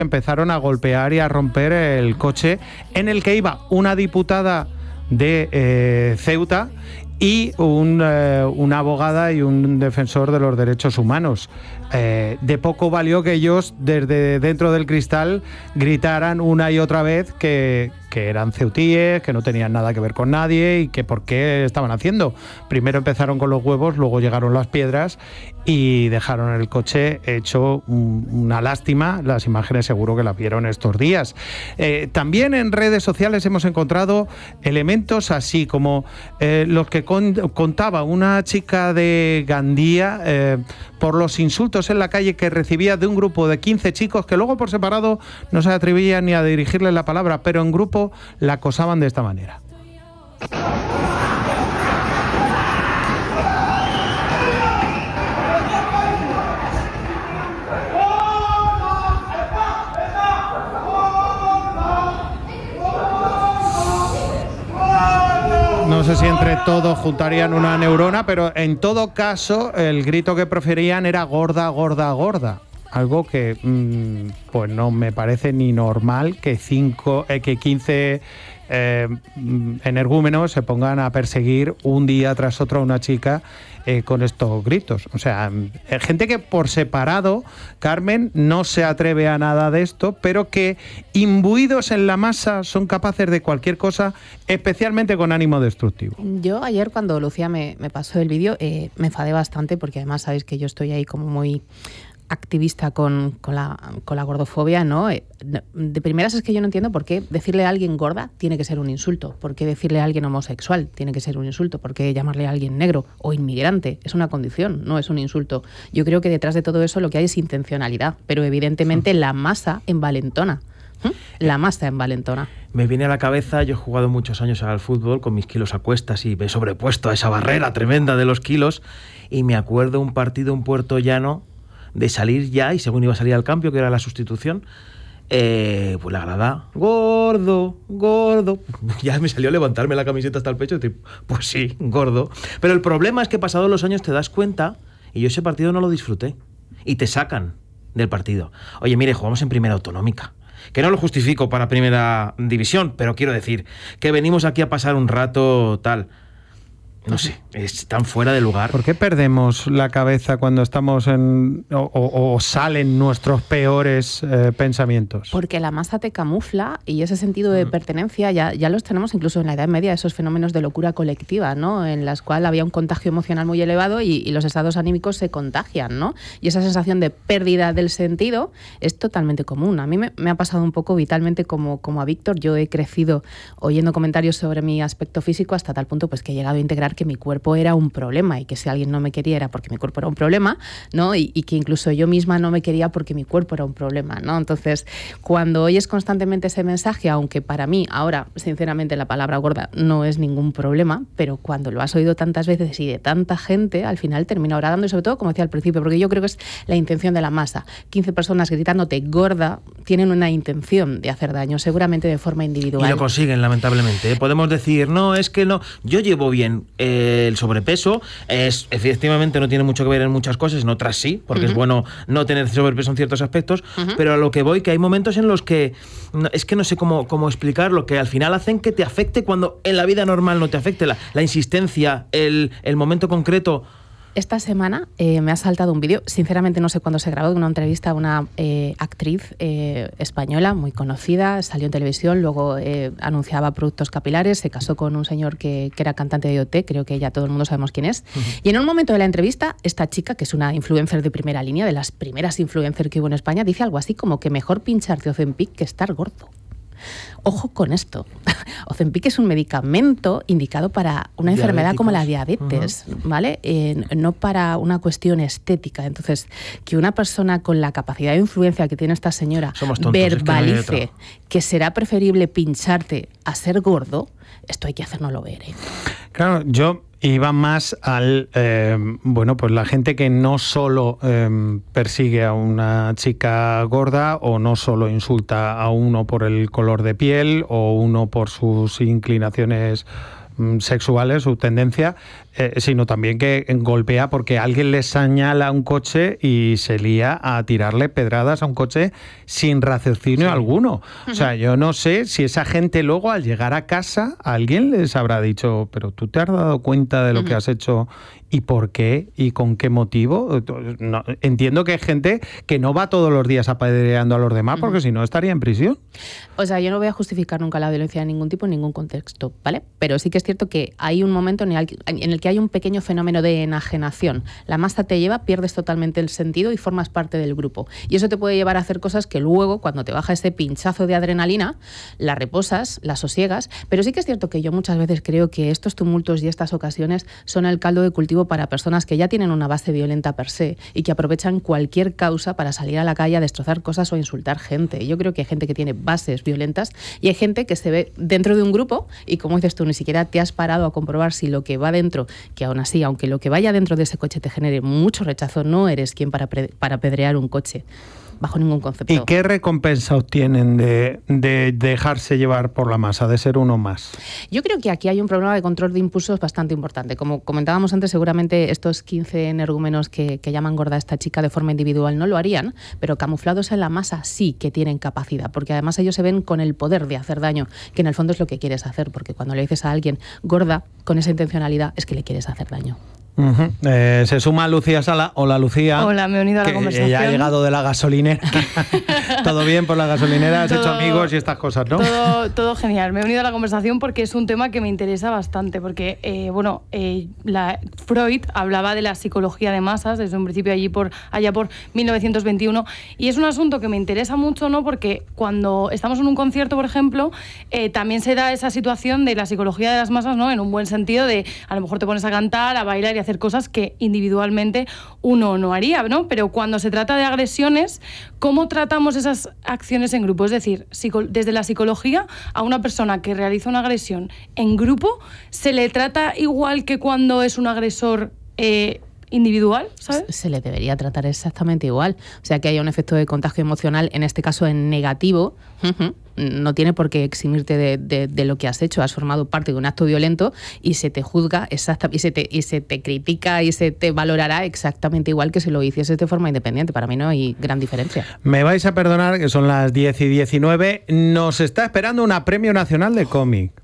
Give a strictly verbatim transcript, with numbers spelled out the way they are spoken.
empezaron a golpear y a romper el coche en el que iba una diputada de eh, Ceuta y un, eh, una abogada y un defensor de los derechos humanos. Eh, de poco valió que ellos desde dentro del cristal gritaran una y otra vez que, que eran ceutíes, que no tenían nada que ver con nadie y que por qué estaban haciendo. Primero empezaron con los huevos, luego llegaron las piedras y dejaron el coche hecho un, una lástima. Las imágenes seguro que las vieron estos días. Eh, también en redes sociales hemos encontrado elementos así como eh, los que con, contaba una chica de Gandía eh, por los insultos en la calle que recibía de un grupo de quince chicos que luego por separado no se atrevían ni a dirigirle la palabra, pero en grupo la acosaban de esta manera. No sé si entre todos juntarían una neurona, pero en todo caso el grito que preferían era gorda, gorda, gorda. Algo que mmm, pues no me parece ni normal que, cinco, eh, que quince eh, energúmenos se pongan a perseguir un día tras otro a una chica eh, con estos gritos. O sea, eh, gente que por separado, Carmen, no se atreve a nada de esto, pero que imbuidos en la masa son capaces de cualquier cosa, especialmente con ánimo destructivo. Yo ayer cuando Lucía me, me pasó el vídeo eh, me enfadé bastante porque además sabéis que yo estoy ahí como muy activista con, con, la, con la gordofobia, ¿no? De primeras es que yo no entiendo por qué decirle a alguien gorda tiene que ser un insulto, por qué decirle a alguien homosexual tiene que ser un insulto, por qué llamarle a alguien negro o inmigrante es una condición, no es un insulto. Yo creo que detrás de todo eso lo que hay es intencionalidad, pero evidentemente la masa envalentona. ¿Mm? La masa envalentona. Me viene a la cabeza, yo he jugado muchos años al fútbol con mis kilos a cuestas y me he sobrepuesto a esa barrera tremenda de los kilos y me acuerdo un partido en Puerto Llano de salir ya y según iba a salir al cambio, que era la sustitución, eh, pues la grada, gordo, gordo, ya me salió a levantarme la camiseta hasta el pecho y decir, pues sí, gordo. Pero el problema es que pasados los años te das cuenta, y yo ese partido no lo disfruté, y te sacan del partido. Oye, mire, jugamos en primera autonómica, que no lo justifico para primera división, pero quiero decir que venimos aquí a pasar un rato tal. No sé, es tan fuera de lugar. ¿Por qué perdemos la cabeza cuando estamos en o, o, o salen nuestros peores eh, pensamientos? Porque la masa te camufla y ese sentido de pertenencia ya, ya los tenemos incluso en la Edad Media, esos fenómenos de locura colectiva, ¿no? En las cuales había un contagio emocional muy elevado y, y los estados anímicos se contagian, ¿no? Y esa sensación de pérdida del sentido es totalmente común. A mí me, me ha pasado un poco vitalmente como, como a Víctor. Yo he crecido oyendo comentarios sobre mi aspecto físico hasta tal punto pues que he llegado a integrar que mi cuerpo era un problema y que si alguien no me quería era porque mi cuerpo era un problema, ¿no? Y, y que incluso yo misma no me quería porque mi cuerpo era un problema, ¿no? Entonces, cuando oyes constantemente ese mensaje, aunque para mí ahora, sinceramente, la palabra gorda no es ningún problema, pero cuando lo has oído tantas veces y de tanta gente, al final termina agradando y sobre todo, como decía al principio, porque yo creo que es la intención de la masa. quince personas gritándote gorda tienen una intención de hacer daño, seguramente de forma individual. Y lo consiguen, lamentablemente, ¿eh? Podemos decir, no, es que no, yo llevo bien eh, el sobrepeso, es, efectivamente no tiene mucho que ver en muchas cosas, en otras sí, porque uh-huh. es bueno no tener sobrepeso en ciertos aspectos, uh-huh. pero a lo que voy, que hay momentos en los que, no, es que no sé cómo, cómo explicarlo, que al final hacen que te afecte cuando en la vida normal no te afecte, la, la insistencia, el, el momento concreto. Esta semana eh, me ha saltado un vídeo, sinceramente no sé cuándo se grabó, de una entrevista a una eh, actriz eh, española muy conocida, salió en televisión, luego eh, anunciaba productos capilares, se casó con un señor que, que era cantante de O T, creo que ya todo el mundo sabemos quién es, uh-huh. y en un momento de la entrevista, esta chica, que es una influencer de primera línea, de las primeras influencers que hubo en España, dice algo así como que mejor pincharte Ozempic que estar gordo. Ojo con esto. Ozempic es un medicamento indicado para una enfermedad como la diabetes, uh-huh. ¿vale? Eh, no para una cuestión estética. Entonces, que una persona con la capacidad de influencia que tiene esta señora tontos, verbalice es que, no que será preferible pincharte a ser gordo, esto hay que hacérnoslo ver, ¿eh? Claro, yo iba más al, eh, bueno, pues la gente que no solo eh, persigue a una chica gorda o no solo insulta a uno por el color de piel o uno por sus inclinaciones sexuales, su tendencia, eh, sino también que golpea porque alguien le señala un coche y se lía a tirarle pedradas a un coche sin raciocinio sí. alguno. O sea, yo no sé si esa gente luego al llegar a casa alguien les habrá dicho, pero tú te has dado cuenta de lo uh-huh. que has hecho y por qué y con qué motivo. No, entiendo que hay gente que no va todos los días apedreando a los demás porque uh-huh. si no estaría en prisión. O sea, yo no voy a justificar nunca la violencia de ningún tipo en ningún contexto, ¿vale? Pero sí que es cierto que hay un momento en el, en el que hay un pequeño fenómeno de enajenación. La masa te lleva, pierdes totalmente el sentido y formas parte del grupo. Y eso te puede llevar a hacer cosas que luego, cuando te baja ese pinchazo de adrenalina, la reposas, la sosiegas. Pero sí que es cierto que yo muchas veces creo que estos tumultos y estas ocasiones son el caldo de cultivo para personas que ya tienen una base violenta per se y que aprovechan cualquier causa para salir a la calle a destrozar cosas o insultar gente. Yo creo que hay gente que tiene bases violentas y hay gente que se ve dentro de un grupo y, como dices tú, ni siquiera te has parado a comprobar si lo que va dentro, que aún así, aunque lo que vaya dentro de ese coche te genere mucho rechazo, no eres quien para, para apedrear un coche. Bajo ningún concepto. ¿Y qué recompensa obtienen de, de dejarse llevar por la masa, de ser uno más? Yo creo que aquí hay un problema de control de impulsos bastante importante. Como comentábamos antes, seguramente estos quince energúmenos que, que llaman gorda a esta chica de forma individual no lo harían, pero camuflados en la masa sí que tienen capacidad, porque además ellos se ven con el poder de hacer daño, que en el fondo es lo que quieres hacer, porque cuando le dices a alguien gorda con esa intencionalidad es que le quieres hacer daño. Uh-huh. Eh, se suma Lucía Sala. Hola, Lucía. Hola, me he unido a la conversación. Ella ha llegado de la gasolinera. ¿Todo bien por la gasolinera? Has todo, hecho amigos y estas cosas, ¿no? Todo, todo genial. Me he unido a la conversación porque es un tema que me interesa bastante. Porque, eh, bueno, eh, la, Freud hablaba de la psicología de masas desde un principio allí por, allá por mil novecientos veintiuno. Y es un asunto que me interesa mucho, ¿no? Porque cuando estamos en un concierto, por ejemplo, eh, también se da esa situación de la psicología de las masas, ¿no? En un buen sentido de, a lo mejor te pones a cantar, a bailar y hacer cosas que individualmente uno no haría, ¿no? Pero cuando se trata de agresiones, ¿cómo tratamos esas acciones en grupo? Es decir, desde la psicología, a una persona que realiza una agresión en grupo, ¿se le trata igual que cuando es un agresor eh, individual, ¿sabes? Se le debería tratar exactamente igual. O sea, que haya un efecto de contagio emocional, en este caso en negativo, uh-huh. no tiene por qué eximirte de, de, de lo que has hecho. Has formado parte de un acto violento y se te juzga exacta, y, se te, y se te critica y se te valorará exactamente igual que si lo hicieses de forma independiente. Para mí no hay gran diferencia. Me vais a perdonar que son las diez y diecinueve. Nos está esperando una Premio Nacional de Cómic.